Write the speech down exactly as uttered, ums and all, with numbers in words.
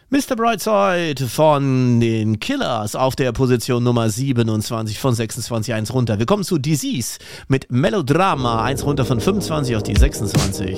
Mister Brightside von den Killers auf der Position Nummer siebenundzwanzig von sechsundzwanzig, eins runter. Wir kommen zu Disease mit Melodrama, eins runter von fünfundzwanzig auf die sechsundzwanzig.